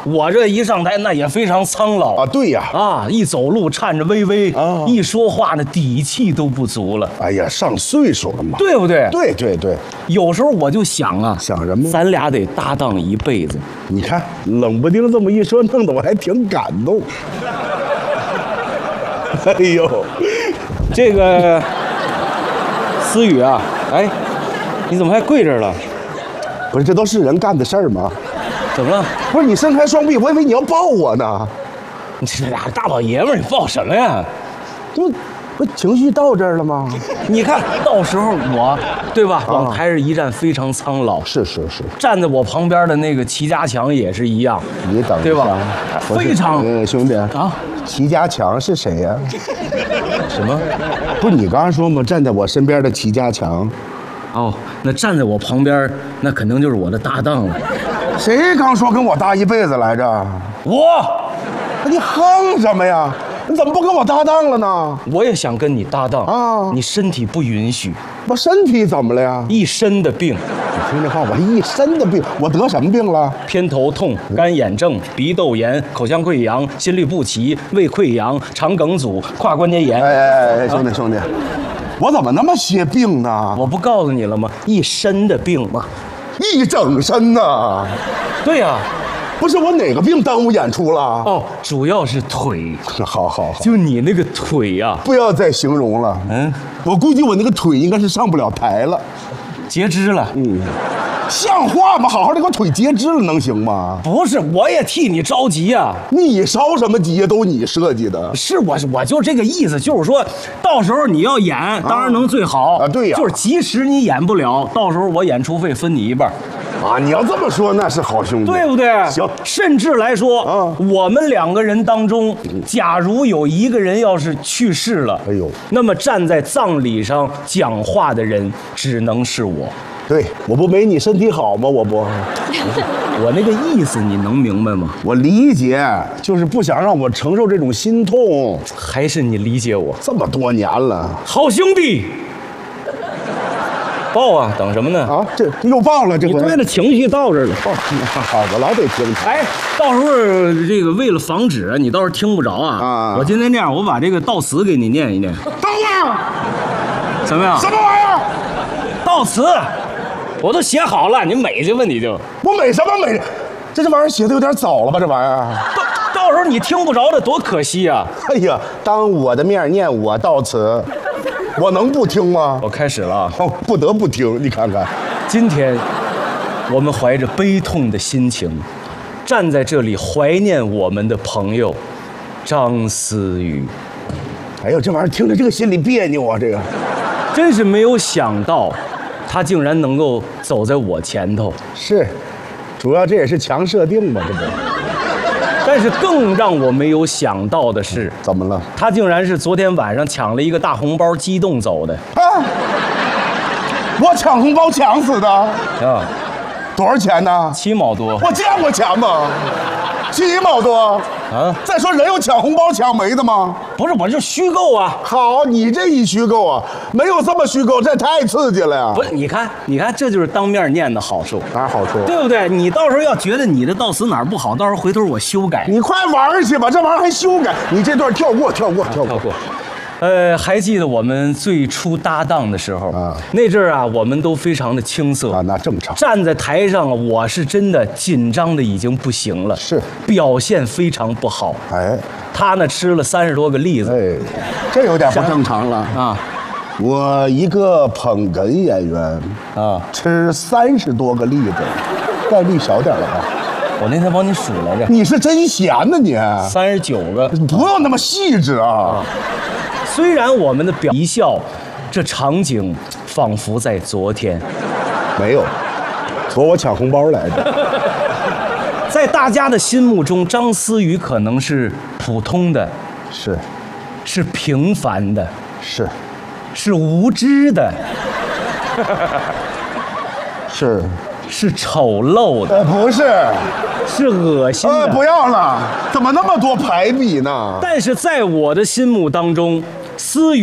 我这一上台那也非常苍老啊，对呀， 啊，一走路颤着巍巍啊，一说话那底气都不足了。 哎呀，上岁数了嘛， 对不对？ 对对对， 有时候我就想啊， 想什么？ 咱俩得搭档一辈子。 你看，冷不丁这么一说，弄得我还挺感动。哎呦， 这个思雨啊，哎，你怎么还跪这儿了？ 不是，这都是人干的事儿吗？ 怎么了？ 不是你伸开双臂，我以为你要抱我呢。 你这俩大老爷们儿，你抱什么呀？ 这不情绪到这儿了吗？ 你看到时候我，对吧？往台上一站，非常苍老。 是， 站在我旁边的那个齐家强也是一样。 你等对吧？非常兄弟啊， 齐家强是谁呀？ 什么？ 不是你刚刚说吗？站在我身边的齐家强。 哦，那站在我旁边，那肯定就是我的搭档了。 谁刚说跟我搭一辈子来着？ 我。 你哼什么呀？你怎么不跟我搭档了呢？ 我也想跟你搭档啊，你身体不允许。 我身体怎么了呀？ 一身的病。 你听这话，我一身的病，我得什么病了？ 偏头痛、干眼症、鼻窦炎、口腔溃疡、心律不齐、胃溃疡、肠梗阻、胯关节炎。 哎，兄弟，我怎么那么些病呢？ 我不告诉你了吗？一身的病嘛， 一整身呢。 对呀。 不是我哪个病耽误演出了？ 哦，主要是腿。 好， 就你那个腿呀， 不要再形容了。我估计我那个腿应该是上不了台了， 截肢了。 像话吗？好好的给我腿截肢了能行吗？ 不是，我也替你着急呀。 你着什么急呀？都你设计的。 是我就这个意思，就是说到时候你要演，当然能最好啊。对呀， 就是即使你演不了，到时候我演出费分你一半。 啊，你要这么说那是好兄弟， 对不对？ 行， 甚至来说，我们两个人当中，假如有一个人要是去世了， 哎呦， 那么站在葬礼上讲话的人只能是我。 对，我不没你身体好吗？我不， 我那个意思你能明白吗？ 我理解，就是不想让我承受这种心痛。 还是你理解我？ 这么多年了， 好兄弟。报啊，等什么呢？ 啊，这又报了，这回。 你对了，情绪到这儿了。 好，我老得听。 哎，到时候这个为了防止你到时候听不着啊，我今天这样，我把这个悼词给你念一念。 等会儿， 怎么样？ 什么玩意儿？ 悼词，我都写好了，你美去吧你就。 我美什么美？这玩意儿写的有点早了吧？这玩意儿。 到时候你听不着的多可惜啊！ 哎呀，当我的面念我悼词。我能不听吗？ 我开始了啊！ 不得不听，你看看， 今天我们怀着悲痛的心情，站在这里怀念我们的朋友张思雨。 哎呦，这玩意儿听着这个心里别扭啊！这个真是没有想到，他竟然能够走在我前头。 是，主要这也是强设定嘛，这不。 但是更让我没有想到的是， 怎么了？ 他竟然是昨天晚上抢了一个大红包，激动走的。 啊！我抢红包抢死的啊！多少钱呢 ？7毛多。 我见过钱吗？7毛多啊！再说人有抢红包抢没的吗？ 不是，我就虚构啊。 好，你这一虚构啊，没有这么虚构，这太刺激了呀！ 不是，你看，这就是当面念的好处。 哪好处？ 对不对？你到时候要觉得你的悼词哪儿不好，到时候回头我修改。 你快玩去吧，这玩意儿还修改？你这段跳过。 还记得我们最初搭档的时候啊，那阵儿啊，我们都非常的青涩啊，那正常。 站在台上啊，我是真的紧张的已经不行了， 是表现非常不好。 哎， 他呢吃了30多个栗子， 哎，这有点不正常了啊。我一个捧哏演员啊，吃30多个栗子，概率小点了吧？ 我那天帮你数来着。 你是真闲呢你 ？39个， 不用那么细致啊。 虽然我们的一笑，这场景仿佛在昨天。 没有，我抢红包来着。 在大家的心目中，张思雨可能是普通的， 是平凡的， 是无知的，是丑陋的， 不是， 是恶心的。 不要了，怎么那么多排比呢？ 但是在我的心目当中，思雨